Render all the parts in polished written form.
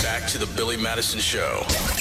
Back to the Billy Madison Show.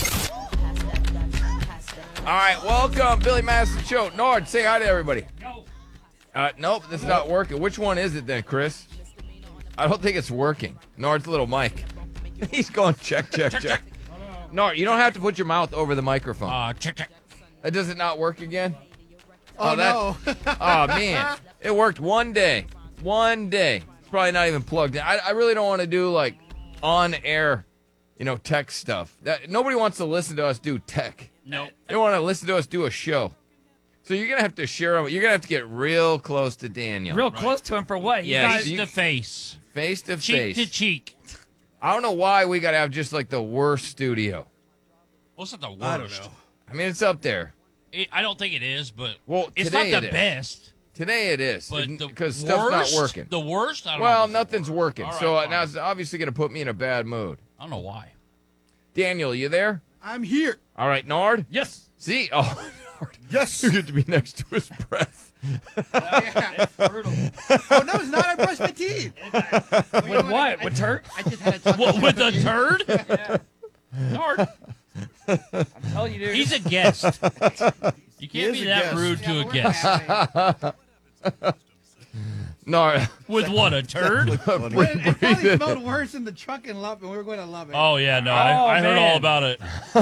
All right, welcome, Billy Madison Show. Nord, say hi to everybody. Nope, this is not working. Which one is it then, Chris? I don't think it's working. Nord's little mic. He's going check. Nord, you don't have to put your mouth over the microphone. Check. Does it not work again? No. Oh, man. It worked one day. It's probably not even plugged in. I really don't want to do, like, on-air, tech stuff. Nobody wants to listen to us do tech. No. They want to listen to us do a show. So you're going to have to share them. You're going to have to get real close to Daniel. Real close to him for what? Yes. Face to face. Face to Cheek face. to cheek. I don't know why we got to have just, like, the worst studio. What's not the worst? I don't know. I mean, it's up there. I don't think it is, but Well, it's not today the it is. best. Today it is. But the Because stuff's not worst- working. The worst? I don't know. Well, nothing's working. All right, So fine. now it's obviously going to put me in a bad mood. I don't know why. Daniel, you there? I'm here. All right, Nard? Yes. See? Oh, Nard. Yes. You get to be next to his breath. It's brutal. Oh, no, it's not. I brushed my teeth. With what? With turd? I just had a touch. What, with a turd? Yeah. Nard, I'm telling you, dude. he's a guest. You can't is be a that guest. rude to a guest. Nard. With what, a turd? It probably smelled worse in the truck in Lubbock. We were going to Lubbock. Oh, yeah, no, Oh, I heard man. all about it.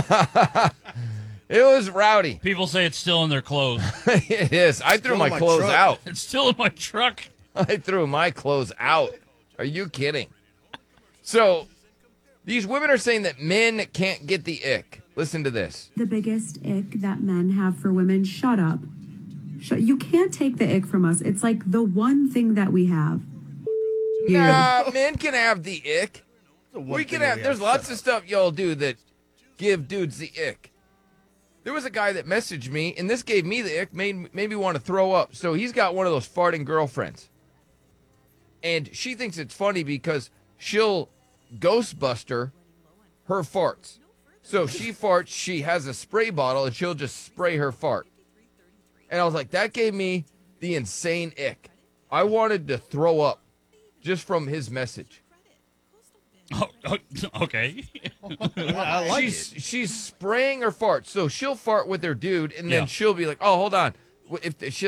It was rowdy. People say it's still in their clothes. It is. I threw Still my in my clothes truck. out. It's still in my truck. I threw my clothes out. Are you kidding? So, these women are saying that men can't get the ick. Listen to this. The biggest ick that men have for women, shut up. You can't take the ick from us. It's like the one thing that we have. Nah, men can have the ick. The one We can thing have. we There's have. lots of stuff y'all do that give dudes the ick. There was a guy that messaged me, and this gave me the ick, made me want to throw up. So he's got one of those farting girlfriends. And she thinks it's funny because she'll Ghostbuster her farts. So she farts, she has a spray bottle, and she'll just spray her fart. And I was like, that gave me the insane ick. I wanted to throw up just from his message. Oh, okay. I like it. She's spraying her farts. So she'll fart with her dude, and then Yeah. she'll be like, oh, hold on. If she